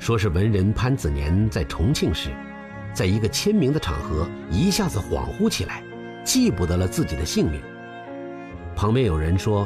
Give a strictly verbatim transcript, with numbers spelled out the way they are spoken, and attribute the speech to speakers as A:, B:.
A: 说是文人潘子年在重庆时，在一个签名的场合一下子恍惚起来，记不得了自己的姓名。旁边有人说